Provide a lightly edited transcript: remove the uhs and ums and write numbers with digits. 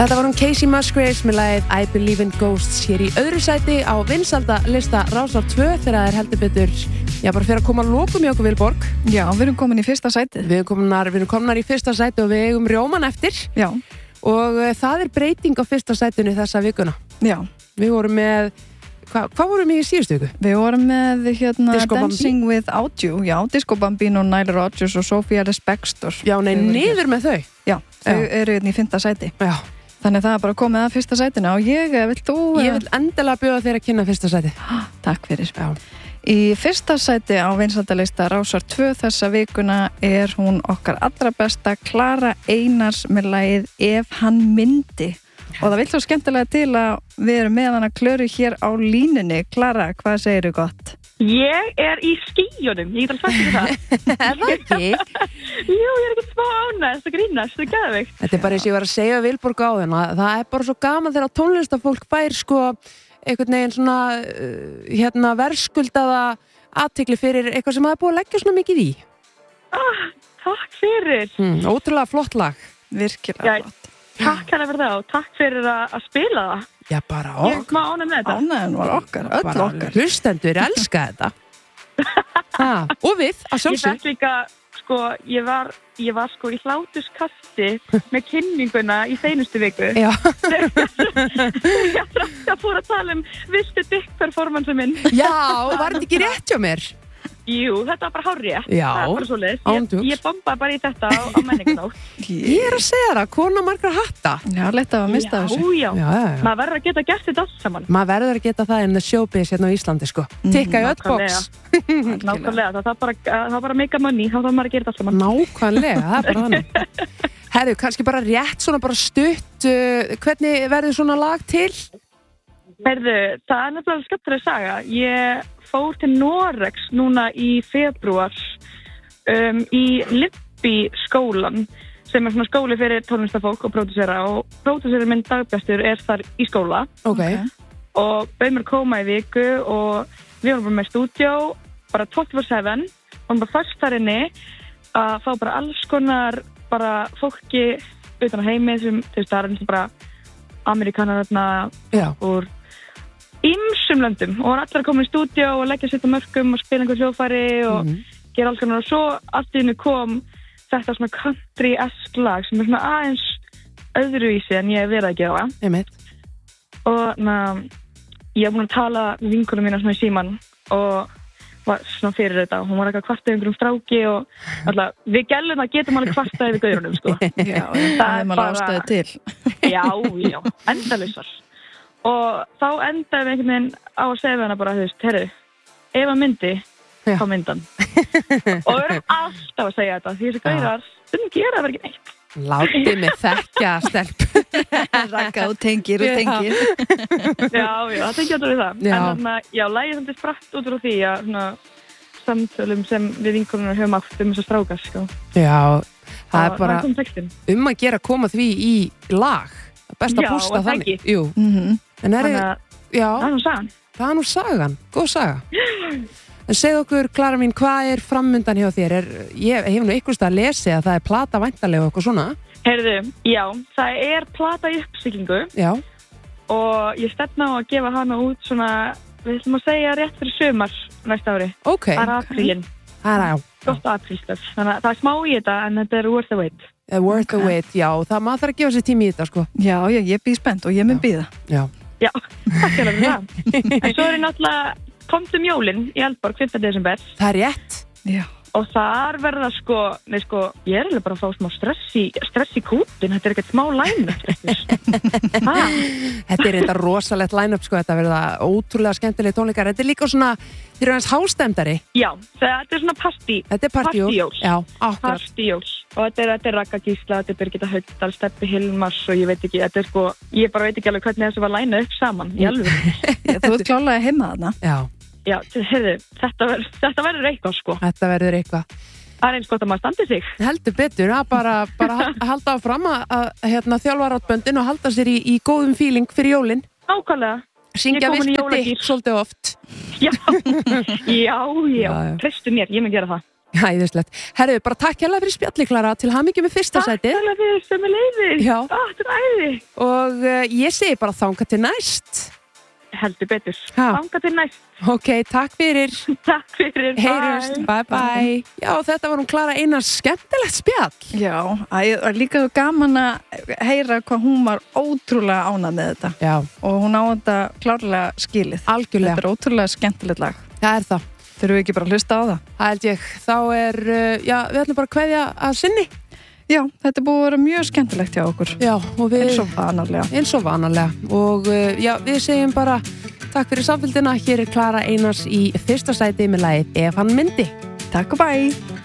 Þetta var Casey Musgraves með lagið I Believe in Ghosts hér í öðru sæti á vinsældarlista Rásar 2 þegar það heldur betur, bara fyrir að koma að lokum í okkur Vilborg. Já, við erum komin í fyrsta sæti. Við erum komnar í fyrsta sæti og við eigum rjóman eftir. Já. Og það breyting á fyrsta sætinu þessa vikuna. Já. Við vorum með, hvað vorum við í síðustu viku? Við vorum með Disco Dancing Without You, já, Disco Bambino, Nile Rodgers og Sophia Ellis-Bextor. Já, niður með þau. Já, þau eru í fimmta sæti. Já. Þannig það bara komið að fyrsta sætinu og ég vil endilega bjóða þér að kynna fyrsta sæti. Takk fyrir. Já. Í fyrsta sæti á vinsældarlista Rásar 2 þessa vikuna hún okkar allra besta Klara Einars með lagið Ef hann myndi. Og það vill svo skemmtilega til að við erum með hana Klöru hér á línunni. Klara, hvað segirðu gott? Ég í skýjunum, ég get alveg sagt fyrir það. Er það ekki? Jú, ég ekki smá ánægst að grínast, það er geðveikt. Þetta bara eins og ég var að segja Vilborg á þenn að það bara svo gaman þegar tónlistafólk fær einhvern veginn svona verðskuldaða athygli fyrir eitthvað sem það búið að leggja svona mikið í. Takk fyrir. Ótrúlega flott lag. Virkilega flott. Takk hérna fyrir það og takk fyrir að spila það. Já, bara Ég er smá ánægð með þetta. Ánægðin var okkar, öll okkar. Hlustendur elska þetta. Og við, að sjálfsög. Ég fekk líka, ég var í hláturskasti með kynninguna í seinustu viku. Já. Ég fór að tala Vistu Dick performance minn. Já, var þetta ekki rétt hjá mér? Jú, þetta var bara hárrétt. Já, það var bara svoleiðis. Ég bombaði bara í þetta á menningunótt. Ég að segja það, kona margra hatta. Já, lett að mista þessu. Já. Maður verður að geta gert þetta allt saman. Maður verður að geta það in the showbiz hérna á Íslandi, Tikka í öll box. Nákvæmlega, það bara make a money, þá þarf maður að gera þetta allt saman. Nákvæmlega, það bara þannig. Herru, kannski bara rétt, svona bara stutt, hvernig verður svona lag til? Herðu, það nefnilega skemmtileg saga. Ég fór til Noregs núna í febrúar í Libby skólan sem svona skóli fyrir tónlistafólk og pródúsera og pródúsera minn Dagbjartur þar í skóla. Okay. Og bauð mér koma í viku og við vorum bara með stúdíó bara 24/7 og bara fast þar inni að fá bara alls konar bara fólki utan á heimi sem það er bara Amerikanar úr ýmsum löndum og allir að koma í stúdíó og leggja sitt á mörkum og spila einhver hljóðfæri og gera alls konar og svo allt í hennu kom þetta svona country-esk lag sem svona aðeins öðruvísi en ég hef verið að gera. Einmitt. Og ég hef búin að tala með vinkonum mína svona í síman og var svona fyrir þetta og hún var eitthvað kvartað einhverjum stráki og alltaf við gælum að getum alveg kvartað yfir gaurunum Já, það er maður ástæði til. Já, endalausar. Og þá endaði við einhvern veginn á að segja hana bara, herru, ef hann myndi, þá myndan. Og við erum alltaf að segja þetta, því þessi gaurar, þau gera það ekki neitt. Látið mig þekkja, stelp. Raka og tengir. Já, það tengir alltaf við það. En lagið samt spratt út úr því að svona samtölum sem við vinkonunar höfum átt þessar strákar, Já, það er bara að gera koma því í lag. Best að pústa þannig. Jú. En það er nú sagan. Það er nú sagan, góð saga. En segð okkur, Klara mín, hvað framundan hjá þér? Ég hef nú einhvers stað að lesi að það er plata væntanlega og eitthvað svona. Heyrðu, já, það er plata í uppsiglingu. Já. Og ég stefna á að gefa hana út svona, við ætlum að segja rétt fyrir sumar næsta ári. Ok. Það er aprílinn. Gott aprílstöf. Þannig að það er smá í þetta en þetta er worth the wait. Worth the wait, já. Það maður þarf að gefa sér tími í þetta, Já, ég býð spennt og ég mun býða. Já, takk fyrir það. En svo náttúrulega komum jólin í Eldborg 5. desember. Það er rétt. Já. Og þar verða ég er alveg bara að fá smá stress í kútin, þetta er ekkert smá line-up. Þetta er þetta rosalegt line-up, þetta verða ótrúlega skemmtilega tónleikar. Þetta er líka svona, þeir eru aðeins hástemdari. Já, þetta er svona partí. Þetta er partíjól. Já, akkurat. Partíjól. Og þetta er Ragga Gísla, þetta er Birgitta Haugdal, Stebbi Hilmars og ég veit ekki, þetta er ég bara veit ekki alveg hvernig þessu var line-up saman í alveg. Þú ert klálega heima þarna. Já, heyrðu, þetta verður eitthvað Þetta verður eitthvað. Það er eins gott að maður standi sig. Heldur betur, að bara halda áfram að þjálfa rátböndin og halda sér í góðum feeling fyrir jólin. Nákvæmlega. Syngja Vistu Dick svolítið oft. Já. Treystu mér, ég mun gera það. Æðislegt. Herðu, bara takk hérlega fyrir spjalli, Klara, til hamingju með fyrsta sæti. Takk fyrir sömuleiðis. Já. Þetta er æði. Og ég segi bara þangað til næst. Heldur betur. Ha. Þangað til næst. Ok, takk fyrir. Takk fyrir. Heyrjumst, bye. Já, þetta var Klara Einars skemmtilegt spjall. Já, líka gaman að heyra hvað hún var ótrúlega ánægð með þetta. Já. Og hún á þetta klárlega skilið. Algjörlega. Þetta er ótrúlega skemmtilegt lag. Það er það. Þurfum við ekki bara að hlusta á það? Það held ég. Þá við ætlum bara að kveðja að sinni. Já, þetta er búið að vera mjög skemmtilegt hjá okkur. Já, og við... Eins og vanalega. Og við segjum bara takk fyrir samfélgina. Hér er Klara Einars í fyrsta sæti með lagið Ef hann myndi. Takk og bye!